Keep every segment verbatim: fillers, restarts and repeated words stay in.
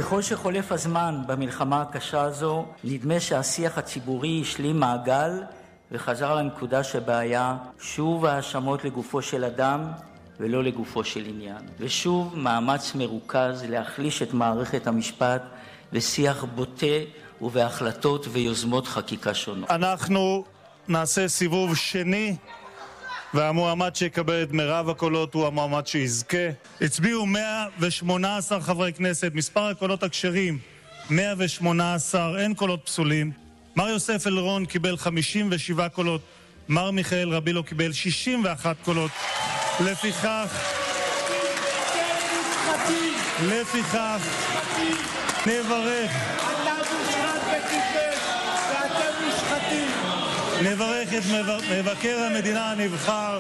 ככל שחולף הזמן במלחמה הקשה הזו, נדמה שהשיח הציבורי השלים מעגל וחזר לנקודה שבעיה שוב האשמות לגופו של אדם ולא לגופו של עניין. ושוב מאמץ מרוכז להחליש את מערכת המשפט ושיח בוטה ובהחלטות ויוזמות חקיקה שונות. אנחנו נעשה סיבוב שני, והמועמד שיקבל את מרב הקולות הוא המועמד שיזכה. הצביעו מאה ושמונה עשר חברי כנסת, מספר הקולות הכשרים מאה ושמונה עשר, אין קולות פסולים. מר יוסף אלרון קיבל חמישים ושבעה קולות, מר מיכאל רבילו קיבל שישים ואחת קולות. לפיכך, לפיכך, נברך, נברך את מבקר המדינה הנבחר.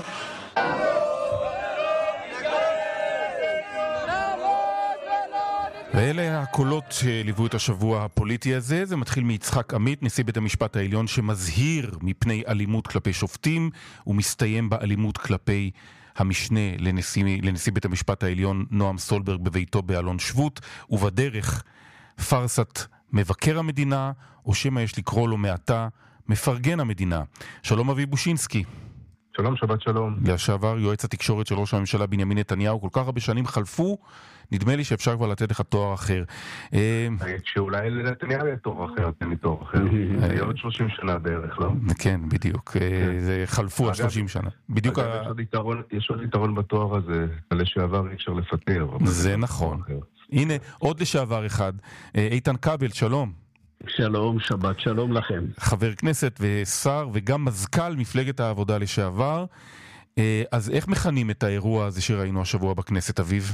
ואלה הקולות שליוו את השבוע הפוליטי הזה. זה מתחיל מיצחק עמית, נשיא בית המשפט העליון, שמזהיר מפני אלימות כלפי שופטים, ומסתיים באלימות כלפי המשנה לנשיא, לנשיא בית המשפט העליון נועם סולברג בביתו באלון שבות, ובדרך פרסת מבקר המדינה, או שמה יש לקרוא לו מעתה מפרגן המדינה. שלום אבי בושינסקי. שלום, שבת שלום. לשעבר יועץ התקשורת של ראש הממשלה בנימין נתניהו, כל כך הרבה שנים חלפו, נדמה לי שאפשר כבר לתת לך תואר אחר. שאולי לנתניהו יהיה תואר אחר, תן לי תואר אחר. זה עוד שלושים שנה בערך, לא? כן, בדיוק. זה חלפו ה-שלושים שנה. בדיוק. יש עוד יתרון בתואר הזה, לשעבר אי אפשר לפטר. זה נכון. הנה, עוד לשעבר אחד. איתן כבל, שלום. שלום, שבת שלום לכם. חבר כנסת ושר וגם מזכ"ל מפלגת העבודה לשעבר. אז איך מכנים את האירוע הזה שראינו השבוע בכנסת, אביב?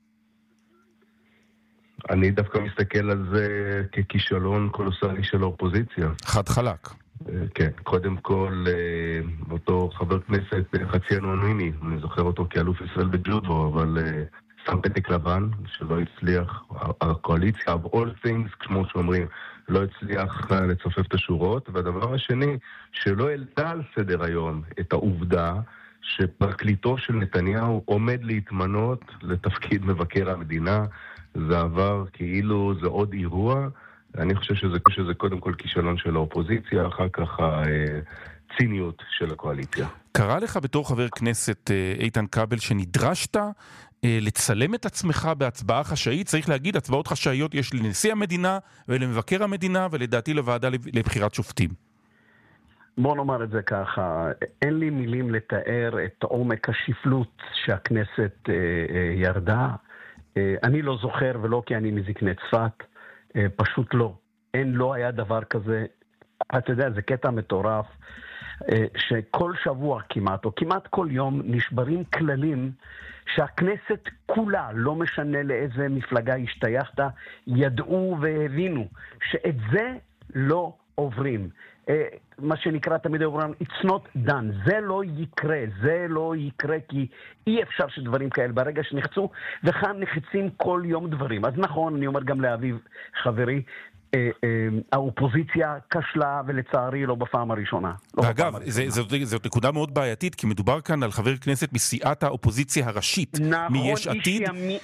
אני דווקא מסתכל על זה ככישלון קולוסלי של האופוזיציה. חד חלק. כן, קודם כל, אותו חבר כנסת חצי אנונימי, אני זוכר אותו כאלוף ישראל בג'ודו, אבל שם פתק לבן, שלא הצליח, הקואליציה, of all things, כמו שאומרים, לא הצליח לצופף את השורות. והדבר השני, שלא העלתה על סדר היום את העובדה שפרקליטו של נתניהו עומד להתמנות לתפקיד מבקר המדינה. זה עבר כאילו זה עוד אירוע. אני חושב שזה, שזה קודם כל כישלון של האופוזיציה, אחר כך הציניות של הקואליציה. קרא לך בתור חבר כנסת איתן כבל שנדרשת לצלם את עצמך בהצבעה חשאית? צריך להגיד, הצבעות חשאיות יש לנשיא המדינה ולמבקר המדינה ולדעתי לוועדה לבחירת שופטים. בוא נאמר את זה ככה, אין לי מילים לתאר את עומק השפלות שהכנסת אה, אה, ירדה. אה, אני לא זוכר, ולא כי אני מזקני צפת, אה, פשוט לא. אין, לא היה דבר כזה. אתה יודע, זה קטע מטורף, אה, שכל שבוע כמעט, או כמעט כל יום, נשברים כללים שהכנסת כולה, לא משנה לאיזה מפלגה השתייכת, ידעו והבינו שאת זה לא עוברים. מה שנקרא תמיד אומרים, it's not done, זה לא יקרה, זה לא יקרה, כי אי אפשר שדברים כאלה ברגע שנחצו, וכאן נחצים כל יום דברים. אז נכון, אני אומר גם לאביב חברי, האופוזיציה כשלה, ולצערי לא בפעם הראשונה. ואגב, זאת נקודה מאוד בעייתית, כי מדובר כאן על חבר כנסת מסיעת האופוזיציה הראשית, מיש עתיד.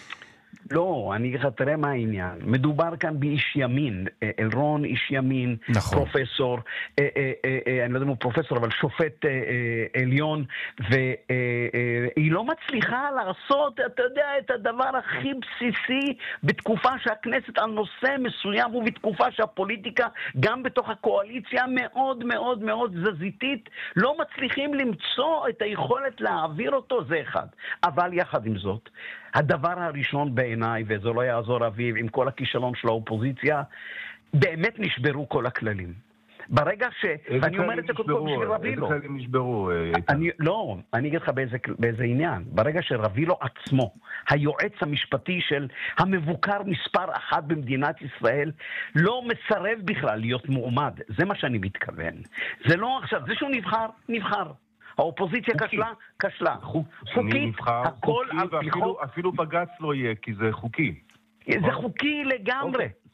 לא, אני אגיד לך, תראה מה העניין. מדובר כאן באיש ימין, אלרון איש ימין, נכון. פרופסור, אה, אה, אה, אני לא יודע אם הוא פרופסור, אבל שופט אה, אה, עליון, והיא אה, אה, לא מצליחה לעשות, אתה יודע, את הדבר הכי בסיסי בתקופה שהכנסת על נושא מסוים, ובתקופה שהפוליטיקה, גם בתוך הקואליציה, מאוד מאוד מאוד זזיתית, לא מצליחים למצוא את היכולת להעביר אותו, זה אחד. אבל יחד עם זאת, הדבר הראשון בעיניי, וזה לא יעזור אביב, עם כל הכישלון של האופוזיציה, באמת נשברו כל הכללים. ברגע ש... ואני אומר את זה כל כך בשביל רבילו. איזה כללים נשברו? אני, לא, אני אגיד לך באיזה, באיזה עניין. ברגע שרבילו עצמו, היועץ המשפטי של המבוקר מספר אחת במדינת ישראל, לא מסרב בכלל להיות מועמד. זה מה שאני מתכוון. זה לא עכשיו, זה שהוא נבחר, נבחר. האופוזיציה כשלה, כשלה. חוקית, הכל על פי חוק. אפילו בג"ץ לא יהיה, כי זה חוקי. זה חוקי לגמרי.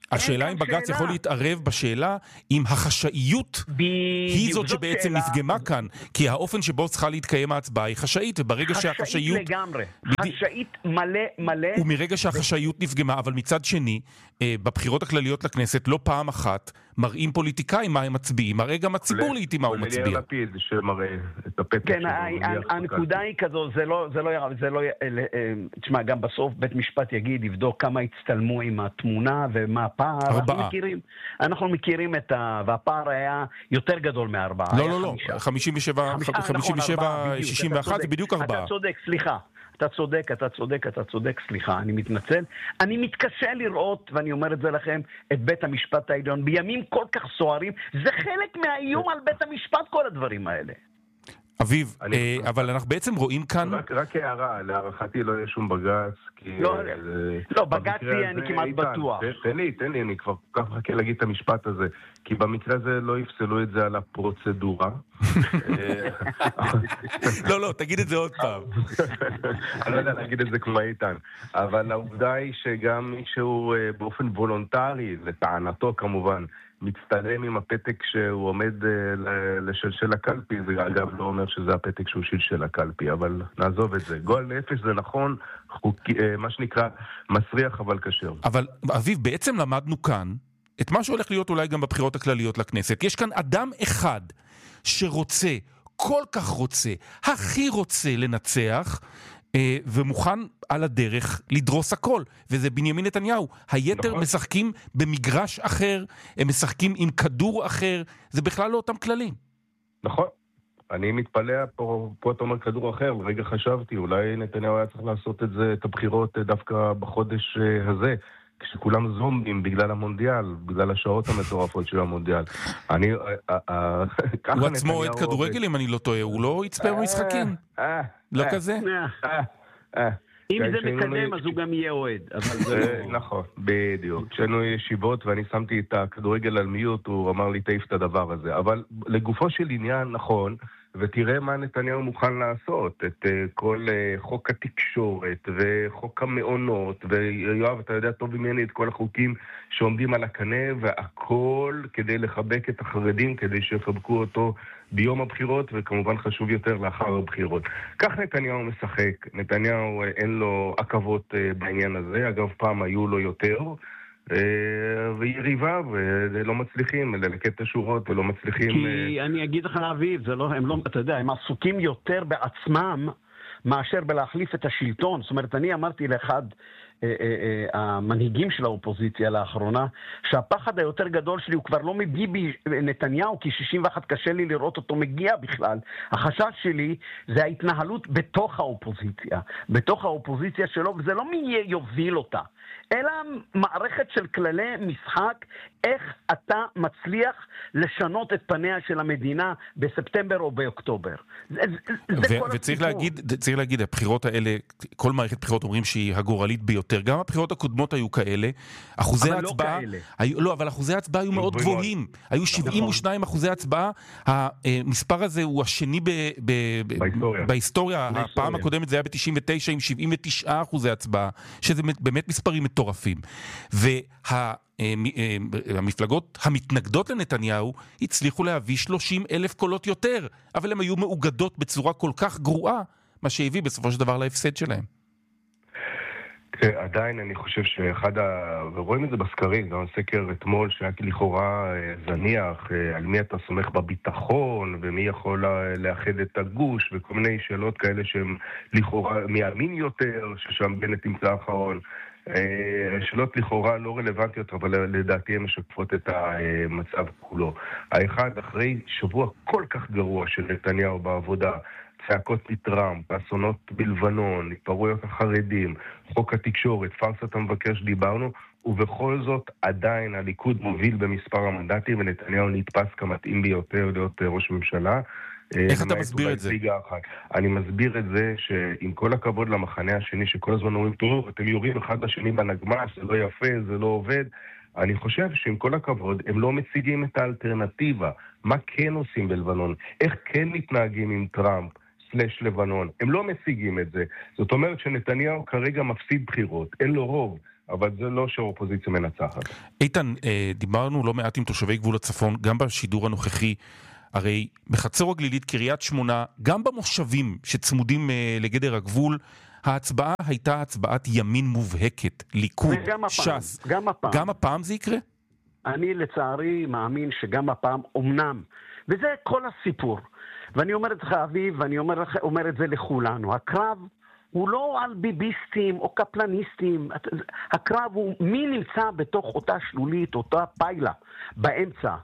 השאלה אם בג"ץ יכול להתערב בשאלה אם החשאיות היא זאת שבעצם נפגמה כאן, כי האופן שבו צריכה להתקיים ההצבעה היא חשאית, וברגע שהחשאיות... חשאית לגמרי, חשאית מלא מלא. ומרגע שהחשאיות נפגמה, אבל מצד שני, בבחירות הכלליות לכנסת לא פעם אחת מראים פוליטיקאים מה הם מצביעים, מראה גם הציבור לעתים מה הוא מצביע. יאיר לפיד שמראה את הפתק כן, הנקודה היא כזו, זה לא, זה לא, זה לא, תשמע, גם בסוף בית משפט יגיד, יבדוק כמה הצטלמו עם התמונה ומה הפער. אנחנו מכירים, אנחנו מכירים את ה... והפער היה יותר גדול מארבעה. לא, לא, לא, חמישים ושבע, שישים ואחת, זה בדיוק ארבעה. אתה צודק, סליחה. אתה צודק, אתה צודק, אתה צודק, סליחה, אני מתנצל. אני מתקשה לראות, ואני אומר את זה לכם, את בית המשפט העליון, בימים כל כך סוערים, זה חלק מהאיום על בית המשפט, כל הדברים האלה. אביב, אבל אנחנו בעצם רואים כאן... רק הערה, להערכתי לא יהיה שום בג"ץ, כי... לא, בג"ץ יהיה, אני כמעט בטוח. תן לי, תן לי, אני כבר כל כך מחכה להגיד את המשפט הזה, כי במקרה הזה לא יפסלו את זה על הפרוצדורה. לא, לא, תגיד את זה עוד פעם. אני לא יודע להגיד את זה כמו איתן, אבל העובדה היא שגם מישהו באופן וולונטרי, לטענתו כמובן, מצטלם עם הפתק שהוא עומד לשלשל הקלפי, זה אגב לא אומר שזה הפתק שהוא שלשל הקלפי, אבל נעזוב את זה. גול נפש זה נכון, מה שנקרא מסריח אבל כשר. אבל אביב, בעצם למדנו כאן את מה שהולך להיות אולי גם בבחירות הכלליות לכנסת. יש כאן אדם אחד שרוצה, כל כך רוצה, הכי רוצה לנצח, ומוכן על הדרך לדרוס הכל, וזה בנימין נתניהו. היתר נכון. משחקים במגרש אחר, הם משחקים עם כדור אחר, זה בכלל לא אותם כללים. נכון. אני מתפלא, פה, פה אתה אומר כדור אחר, רגע חשבתי, אולי נתניהו היה צריך לעשות את זה, את הבחירות דווקא בחודש הזה, כשכולם זומבים בגלל המונדיאל, בגלל השעות המטורפות של המונדיאל. אני, הוא עצמו אוהד כדורגל, אם אני לא טועה, הוא לא יצפה במשחקים. לא כזה? אם זה מקדם, אז הוא גם יהיה אוהד. נכון, בדיוק. כשהיינו ישיבות ואני שמתי את הכדורגל על מיוט, הוא אמר לי, תעיף את הדבר הזה. אבל לגופו של עניין, נכון, ותראה מה נתניהו מוכן לעשות, את uh, כל uh, חוק התקשורת וחוק המעונות, ויואב, אתה יודע טוב ממני את כל החוקים שעומדים על הקנה, והכל כדי לחבק את החרדים, כדי שיחבקו אותו ביום הבחירות, וכמובן חשוב יותר לאחר הבחירות. כך נתניהו משחק, נתניהו uh, אין לו עקבות uh, בעניין הזה, אגב פעם היו לו יותר, ויריבה, ולא מצליחים ללקט את השורות, ולא מצליחים... כי אני אגיד לך אביב, זה לא, הם לא, אתה יודע, הם עסוקים יותר בעצמם, מאשר בלהחליף את השלטון. זאת אומרת, אני אמרתי לאחד אה, אה, אה, המנהיגים של האופוזיציה לאחרונה, שהפחד היותר גדול שלי הוא כבר לא מביבי נתניהו, כי שישים ואחת קשה לי לראות אותו מגיע בכלל. החשש שלי זה ההתנהלות בתוך האופוזיציה, בתוך האופוזיציה שלו, וזה לא מי יוביל אותה, אלא מערכת של כללי משחק, איך אתה מצליח לשנות את פניה של המדינה בספטמבר או באוקטובר. זה, זה ו- וצריך להגיד, צריך להגיד, הבחירות האלה, כל מערכת בחירות אומרים שהיא הגורלית ביותר. גם הבחירות הקודמות היו כאלה. אחוזי ההצבעה, לא היו, לא, אבל אחוזי ההצבעה היו מאוד גבוהים. היו שבעים ושניים אחוזי הצבעה. המספר הזה הוא השני ב- ב- בהיסטוריה. בהיסטוריה. הפעם הקודמת זה היה ב-תשעים ותשע עם שבעים ותשעה אחוזי הצבעה, שזה באמת מספרים מטורפים. והמפלגות המתנגדות לנתניהו הצליחו להביא שלושים אלף קולות יותר, אבל הן היו מאוגדות בצורה כל כך גרועה, מה שהביא בסופו של דבר להפסד שלהם. עדיין אני חושב שאחד ה... ורואים את זה בסקרים, גם הסקר אתמול שהיה לכאורה זניח, על מי אתה סומך בביטחון, ומי יכול לאחד את הגוש, וכל מיני שאלות כאלה שהם לכאורה מימין יותר, ששם בנט נמצא האחרון. שאלות לכאורה לא רלוונטיות, אבל לדעתי הן משקפות את המצב כולו. האחד, אחרי שבוע כל כך גרוע של נתניהו בעבודה, צעקות מטראמפ, אסונות בלבנון, התפרעויות החרדים, חוק התקשורת, פרסת המבקר שדיברנו, ובכל זאת עדיין הליכוד מוביל במספר המנדטים, ונתניהו נתפס כמתאים ביותר להיות ראש ממשלה. איך אתה מסביר את זה? אני מסביר את זה שעם כל הכבוד למחנה השני, שכל הזמן אומרים, טוב, אתם יורים אחד לשני בנגמ"ש, זה לא יפה, זה לא עובד. אני חושב שעם כל הכבוד, הם לא מציגים את האלטרנטיבה. מה כן עושים בלבנון? איך כן מתנהגים עם טראמפ? סלש לבנון. הם לא משיגים את זה. זאת אומרת שנתניהו כרגע מפסיד בחירות, אין לו רוב, אבל זה לא שהאופוזיציה מנצחת. איתן, דיברנו לא מעט עם תושבי גבול הצפון, גם בשידור הנוכחי, הרי בחצור הגלילית, קריית שמונה, גם במושבים שצמודים לגדר הגבול, ההצבעה הייתה הצבעת ימין מובהקת, ליכוד, ש"ס. גם הפעם. גם הפעם זה יקרה? אני לצערי מאמין שגם הפעם אומנם, וזה כל הסיפור. ואני אומר את לך אביב, ואני אומר, אומר את זה לכולנו, הקרב הוא לא על ביביסטים או קפלניסטים, הקרב הוא מי נמצא בתוך אותה שלולית, אותה פיילה באמצע,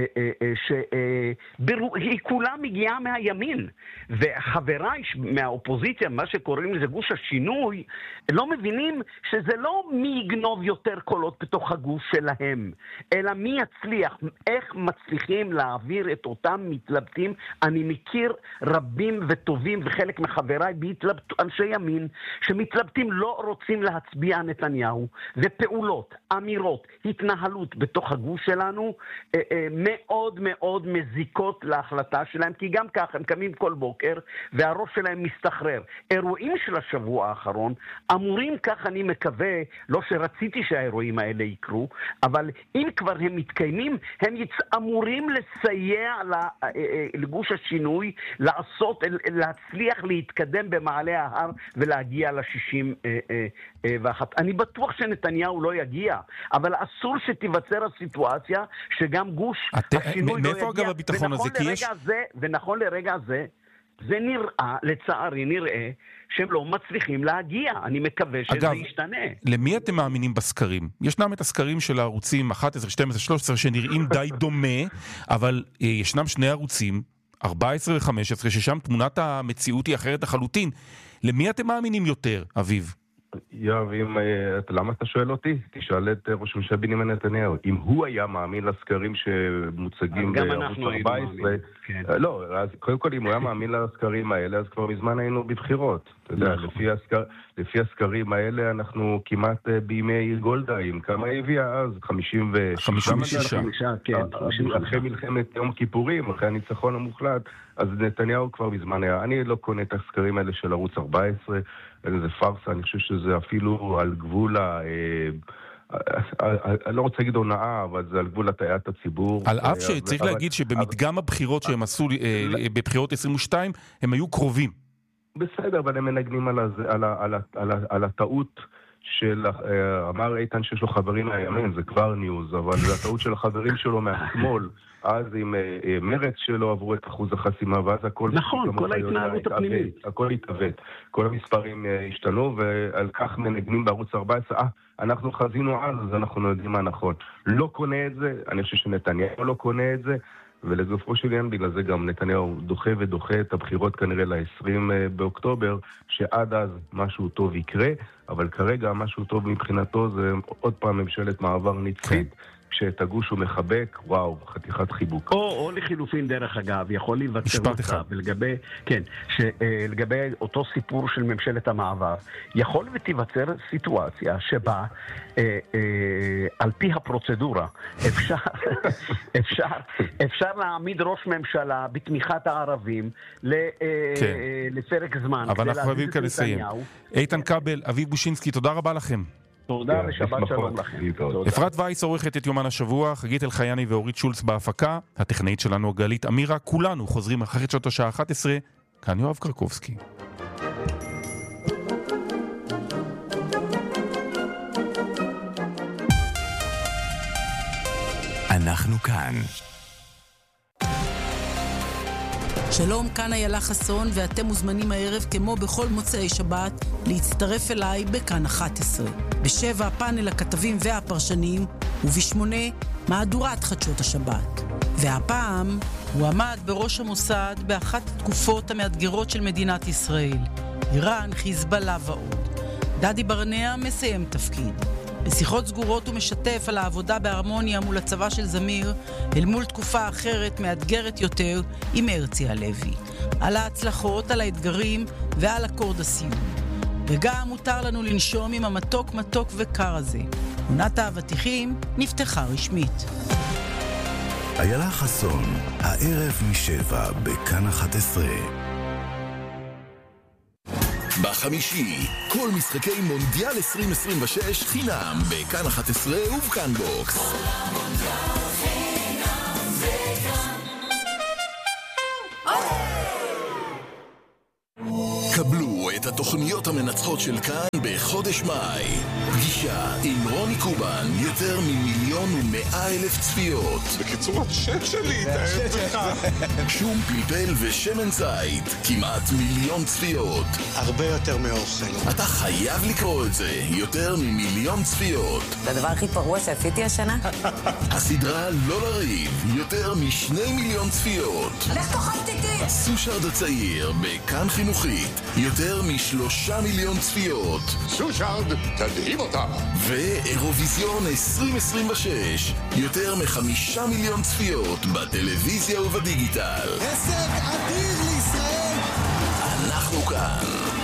שהיא כולה מגיעה מהימין, וחבריי מהאופוזיציה, מה שקוראים לזה גוש השינוי, לא מבינים שזה לא מי יגנוב יותר קולות בתוך הגוש שלהם, אלא מי יצליח, איך מצליחים להעביר את אותם מתלבטים. אני מכיר רבים וטובים וחלק מחבריי בהתלבט, אנשי ימין, שמתלבטים לא רוצים להצביע נתניהו, ופעולות, אמירות, התנהלות בתוך הגוש שלנו, מאוד מאוד מזיקות להחלטה שלהם, כי גם כך הם קמים כל בוקר והראש שלהם מסתחרר. אירועים של השבוע האחרון אמורים, כך אני מקווה, לא שרציתי שהאירועים האלה יקרו, אבל אם כבר הם מתקיימים, הם אמורים לסייע לגוש השינוי, לעשות, להצליח להתקדם במעלה ההר ולהגיע ל-שישים ואחת. אני בטוח שנתניהו לא יגיע, אבל אסור שתיווצר הסיטואציה שגם גוש השינוי לא יגיע. מאיפה אגב הביטחון הזה? ונכון לרגע זה, זה נראה, לצערי נראה, שהם לא מצליחים להגיע. אני מקווה שזה אגב, ישתנה. למי אתם מאמינים בסקרים? ישנם את הסקרים של הערוצים אחת עשרה, שתים עשרה, שלוש עשרה שנראים די דומה, אבל ישנם שני ערוצים, ארבע עשרה ו-חמש עשרה, ששם תמונת המציאות היא אחרת לחלוטין. למי אתם מאמינים יותר, אביב? יואב, למה אתה שואל אותי? תשאל את ראש הממשלה בנימין נתניהו. אם הוא היה מאמין לסקרים שמוצגים בערוץ ארבע עשרה, לא, אז קודם כל אם הוא היה מאמין לסקרים האלה, אז כבר מזמן היינו בבחירות. אתה יודע, לפי הסקרים האלה אנחנו כמעט בימי גולדה, עם כמה הביאה אז? חמישים ושש. אחרי מלחמת יום כיפורים, אחרי הניצחון המוחלט, אז נתניהו כבר מזמן היה. אני לא קונה את הסקרים האלה של ערוץ ארבע עשרה, זה פרסה, אני חושב שזה אפילו על גבול ה... אני לא רוצה להגיד הונאה, אבל זה על גבול הטעיית הציבור. על אף שצריך להגיד שבמדגם הבחירות שהם עשו בבחירות עשרים ושתיים, הם היו קרובים. בסדר, אבל הם מנגנים על הטעות של, אמר איתן שיש לו חברים מהימין, זה כבר ניוז, אבל זה הטעות של החברים שלו מהשמאל, אז עם מרץ שלו עברו את אחוז החסימה, ואז הכל... נכון, כל ההתנהלות הפנימית. הכל התעוות, כל המספרים השתנו, ועל כך מנגנים בערוץ ארבע עשרה, אה, אנחנו חזינו אז, אז אנחנו יודעים מה נכון. לא קונה את זה, אני חושב שנתניהו לא קונה את זה, ולגופו של עניין, בגלל זה גם נתניהו דוחה ודוחה את הבחירות כנראה ל-עשרים באוקטובר, שעד אז משהו טוב יקרה, אבל כרגע משהו טוב מבחינתו זה עוד פעם ממשלת מעבר נצחית, כשאת הגוש הוא מחבק, וואו, חתיכת חיבוק. או, או לחילופין דרך אגב, יכול להיווצר מצב, ולגבי, כן, שלגבי אותו סיפור של ממשלת המעבר, יכול ותיווצר סיטואציה שבה, אה, אה, על פי הפרוצדורה, אפשר, אפשר, אפשר להעמיד ראש ממשלה בתמיכת הערבים ל, אה, כן. לפרק זמן. אבל אנחנו חייבים כאן לסיים. איתן כבל, אביב בושינסקי, תודה רבה לכם. תודה ושבת שלום לכם. אפרת וייס עורכת את יומן השבוע, חגית אלחייני ואורית שולץ בהפקה, הטכנאית שלנו גלית אמירה, כולנו חוזרים אחרי שעות השעה אחת עשרה, כאן יואב קרקובסקי. אנחנו כאן. שלום, כאן איילה חסון, ואתם מוזמנים הערב כמו בכל מוצאי שבת להצטרף אליי בכאן אחת עשרה. בשבע פאנל הכתבים והפרשנים, ובשמונה מהדורת חדשות השבת. והפעם הוא עמד בראש המוסד באחת התקופות המאתגרות של מדינת ישראל, איראן, חיזבאללה ועוד. דדי ברנע מסיים תפקיד. בשיחות סגורות הוא משתף על העבודה בהרמוניה מול הצבא של זמיר, אל מול תקופה אחרת מאתגרת יותר עם הרצי הלוי. על ההצלחות, על האתגרים ועל אקורד הסיום. וגם מותר לנו לנשום עם המתוק מתוק וקר הזה. עונת האבטיחים נפתחה רשמית. איילה חסון, הערב משבע בכאן אחת עשרה. בחמישי, כל משחקי מונדיאל עשרים עשרים ושש חינם בכאן אחת עשרה ובכאן בוקס. קבלו את התוכניות המנצחות של כאן בחודש מאי. פגישה עם רוני קובן, יותר ממיליון ומאה אלף צפיות. בקיצור, השם שלי, תאהב לך. שום פלפל ושמן זית, כמעט מיליון צפיות. הרבה יותר מאוכל. אתה חייב לקרוא את זה, יותר ממיליון צפיות. זה הדבר הכי פרוע שעשיתי השנה. הסדרה לא לריב, יותר משני מיליון צפיות. לך תאכל איתי. סושרד הצעיר, בכאן חינוכית, יותר משלושה מיליון צפיות. סושרד, תדהים אותה. ואירוויזיון עשרים עשרים ושש, יותר מחמישה מיליון צפיות בטלוויזיה ובדיגיטל. הישג אדיר לישראל. אנחנו כאן.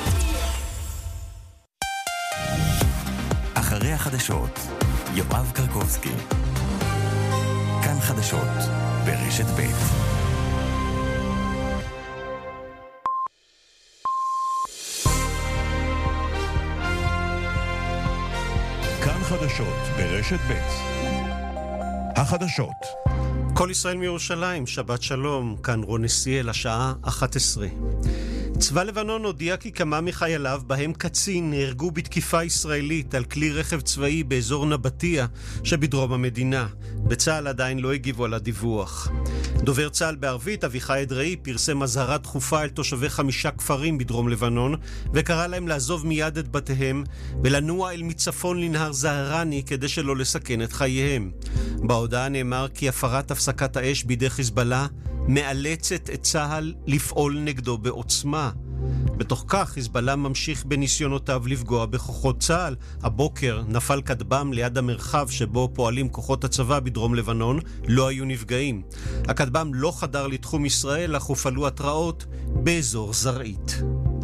אחרי החדשות, יואב קרקובסקי. כאן חדשות, ברשת ב'. כאן חדשות ברשת ב'. החדשות. כל ישראל מירושלים, שבת שלום, כאן רון נסיאל, השעה אחת עשרה. צבא לבנון הודיע כי כמה מחייליו, בהם קצין, נהרגו בתקיפה ישראלית על כלי רכב צבאי באזור נבטיה שבדרום המדינה. בצה"ל עדיין לא הגיבו על הדיווח. דובר צה"ל בערבית, אביחי אדראי, פרסם אזהרה דחופה אל תושבי חמישה כפרים בדרום לבנון, וקרא להם לעזוב מיד את בתיהם ולנוע אל מצפון לנהר זהרני כדי שלא לסכן את חייהם. בהודעה נאמר כי הפרת הפסקת האש בידי חיזבאללה מאלצת את צה"ל לפעול נגדו בעוצמה. בתוך כך חיזבאללה ממשיך בניסיונותיו לפגוע בכוחות צה"ל. הבוקר נפל כטב"ם ליד המרחב שבו פועלים כוחות הצבא בדרום לבנון, לא היו נפגעים. הכטב"ם לא חדר לתחום ישראל, אך הופעלו התראות באזור זרעית.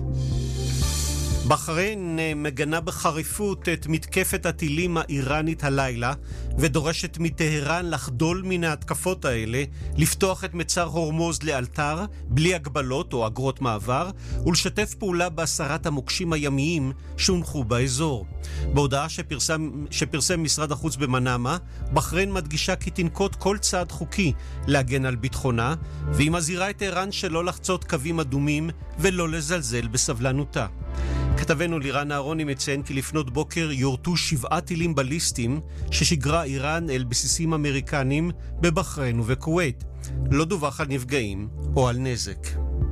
בחריין מגנה בחריפות את מתקפת הטילים האיראנית הלילה, ודורשת מטהרן לחדול מן ההתקפות האלה, לפתוח את מצר הורמוז לאלתר, בלי הגבלות או אגרות מעבר, ולשתף פעולה בהסרת המוקשים הימיים שהונחו באזור. בהודעה שפרסם, שפרסם משרד החוץ במנאמה, בחריין מדגישה כי תנקוט כל צעד חוקי להגן על ביטחונה, והיא מזהירה את איראן שלא לחצות קווים אדומים ולא לזלזל בסבלנותה. כתבנו לירן אהרוני מציין כי לפנות בוקר יורטו שבעה טילים בליסטיים ששיגרה איראן אל בסיסים אמריקנים בבחריין ובכווית. לא דווח על נפגעים או על נזק.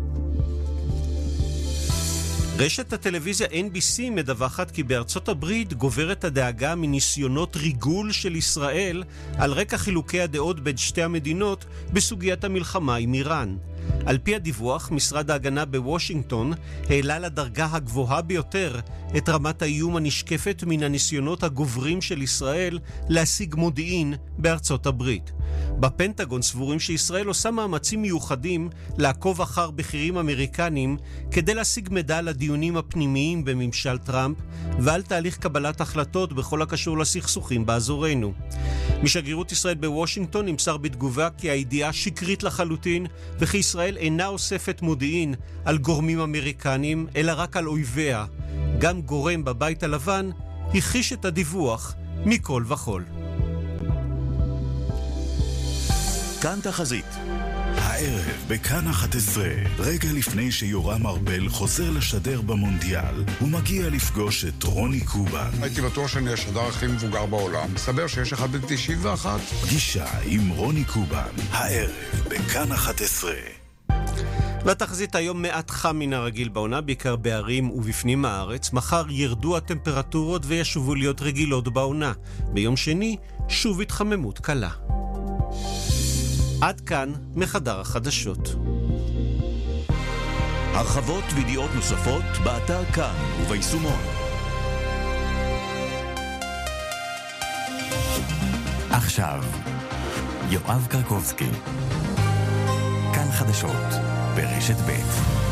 רשת הטלוויזיה אן בי סי מדווחת כי בארצות הברית גוברת הדאגה מניסיונות ריגול של ישראל על רקע חילוקי הדעות בין שתי המדינות בסוגיית המלחמה עם איראן. על פי הדיווח, משרד ההגנה בוושינגטון העלה לדרגה הגבוהה ביותר את רמת האיום הנשקפת מן הניסיונות הגוברים של ישראל להשיג מודיעין בארצות הברית. בפנטגון סבורים שישראל עושה מאמצים מיוחדים לעקוב אחר בכירים אמריקנים כדי להשיג מידע על הדיונים הפנימיים בממשל טראמפ ועל תהליך קבלת החלטות בכל הקשור לסכסוכים באזורנו. משגרירות ישראל בוושינגטון נמסר בתגובה כי הידיעה שקרית לחלוטין וכי ישראל אינה אוספת מודיעין על גורמים אמריקנים אלא רק על אויביה. גם גורם בבית הלבן הכחיש את הדיווח מכל וכל. כאן תחזית. הערב בכאן אחת עשרה, רגע לפני שיורם ארבל חוזר לשדר במונדיאל, הוא מגיע לפגוש את רוני קובן. הייתי בטוח שאני השדר הכי מבוגר בעולם. מסבר שיש אחד בן תשעים ואחת. פגישה עם רוני קובן, הערב בכאן אחת עשרה. והתחזית היום מעט חם מן הרגיל בעונה, בעיקר בערים ובפנים הארץ. מחר ירדו הטמפרטורות וישובו להיות רגילות בעונה. ביום שני שוב התחממות קלה. עד כאן מחדר החדשות. הרחבות וידיעות נוספות באתר כאן וביישומון. עכשיו, יואב קרקובסקי. כאן חדשות ברשת ב'.